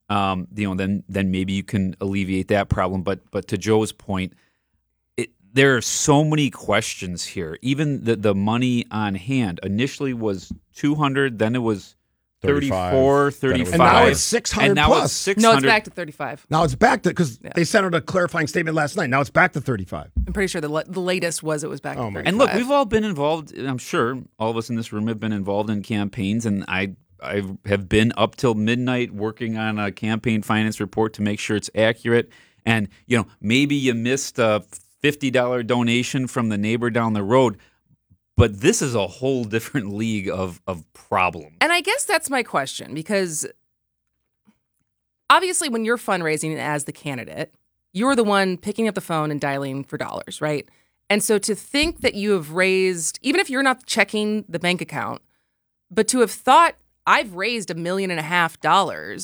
then maybe you can alleviate that problem. But to Joe's point, there are so many questions here. Even the money on hand initially was $200, then it was 34, 35. And now it's 600 plus. 600. No, it's back to 35. Now it's back to, because they sent out a clarifying statement last night. Now it's back to 35. I'm pretty sure the latest was it was back to 35. And look, we've all been involved. I'm sure all of us in this room have been involved in campaigns, and I have been up till midnight working on a campaign finance report to make sure it's accurate. And, maybe you missed a $50 donation from the neighbor down the road. But this is a whole different league of problem. And I guess that's my question, because obviously when you're fundraising as the candidate, you're the one picking up the phone and dialing for dollars, right? And so to think that you have raised, even if you're not checking the bank account, but to have thought, I've raised $1.5 million,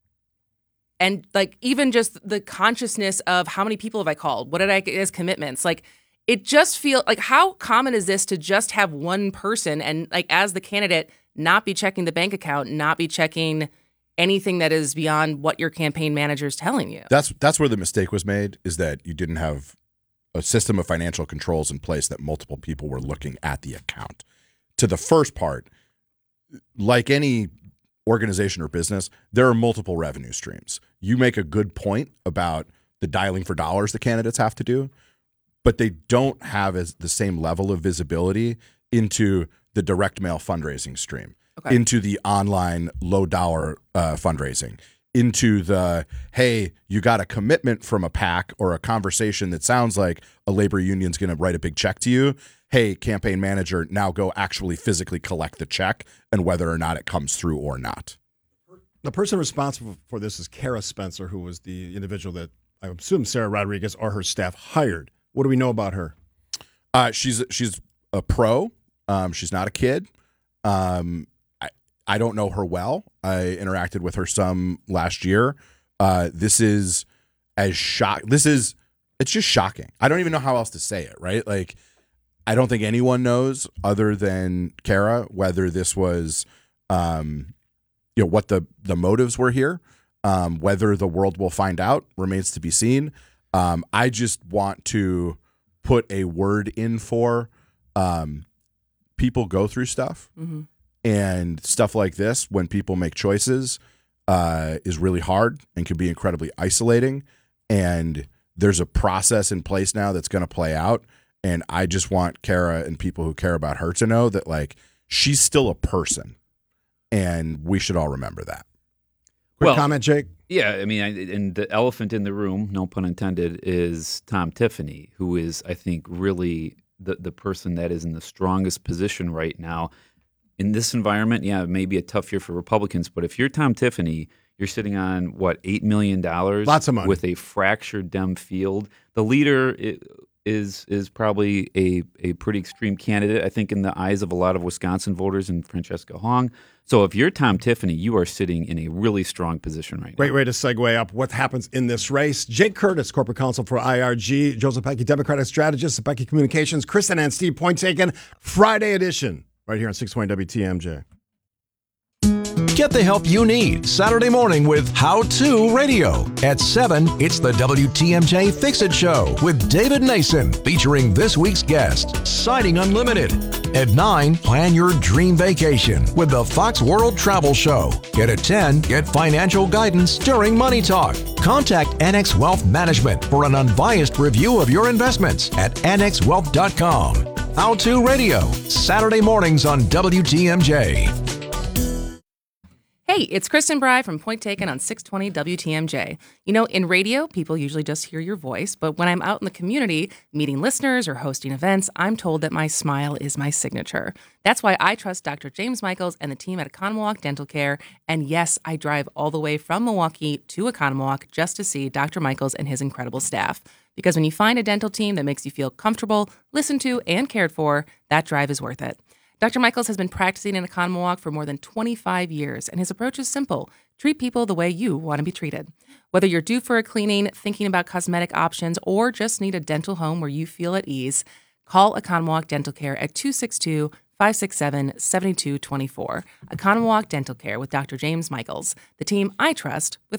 and like even just the consciousness of how many people have I called? What did I get as commitments? Like, it just feels like, how common is this to just have one person and, like, as the candidate, not be checking the bank account, not be checking anything that is beyond what your campaign manager is telling you? That's where the mistake was made, is that you didn't have a system of financial controls in place that multiple people were looking at the account. To the first part, like any organization or business, there are multiple revenue streams. You make a good point about the dialing for dollars the candidates have to do, but they don't have the same level of visibility into the direct mail fundraising stream, into the online low dollar fundraising, into the, hey, you got a commitment from a PAC or a conversation that sounds like a labor union's going to write a big check to you. Hey, campaign manager, now go actually physically collect the check and whether or not it comes through or not. The person responsible for this is Kara Spencer, who was the individual that I assume Sarah Rodriguez or her staff hired. What do we know about her? She's a pro. She's not a kid. I don't know her well. I interacted with her some last year. It's just shocking. I don't even know how else to say it, right? Like, I don't think anyone knows other than Kara whether this was, what the motives were here. Whether the world will find out remains to be seen. I just want to put a word in for people go through stuff, and stuff like this, when people make choices, is really hard and can be incredibly isolating. And there's a process in place now that's going to play out. And I just want Kara and people who care about her to know that, like, she's still a person, and we should all remember that. Quick comment, Jake? Yeah, I mean, and the elephant in the room, no pun intended, is Tom Tiffany, who is, I think, really the person that is in the strongest position right now. In this environment, it may be a tough year for Republicans, but if you're Tom Tiffany, you're sitting on, $8 million? Lots of money. With a fractured Dem field. The leader is probably a pretty extreme candidate, I think, in the eyes of a lot of Wisconsin voters and Francesca Hong. So if you're Tom Tiffany, you are sitting in a really strong position right now. Great way to segue up what happens in this race. Jake Curtis, corporate counsel for IRG, Joseph Zepecki, Democratic strategist, Zepecki Communications, Kristen and Steve, Point Taken, Friday edition, right here on 620 WTMJ. Get the help you need Saturday morning with How To Radio. At 7, it's the WTMJ Fix-It Show with David Nason, featuring this week's guest, Siding Unlimited. At 9, plan your dream vacation with the Fox World Travel Show. Yet at 10, get financial guidance during Money Talk. Contact Annex Wealth Management for an unbiased review of your investments at annexwealth.com. How To Radio, Saturday mornings on WTMJ. Hey, it's Kristen Bry from Point Taken on 620 WTMJ. You know, in radio, people usually just hear your voice, but when I'm out in the community, meeting listeners or hosting events, I'm told that my smile is my signature. That's why I trust Dr. James Michaels and the team at Economowoc Dental Care. And yes, I drive all the way from Milwaukee to Economowoc just to see Dr. Michaels and his incredible staff. Because when you find a dental team that makes you feel comfortable, listened to, and cared for, that drive is worth it. Dr. Michaels has been practicing in Economowoc for more than 25 years, and his approach is simple. Treat people the way you want to be treated. Whether you're due for a cleaning, thinking about cosmetic options, or just need a dental home where you feel at ease, call Economowoc Dental Care at 262-567-7224. Economowoc Dental Care with Dr. James Michaels, the team I trust with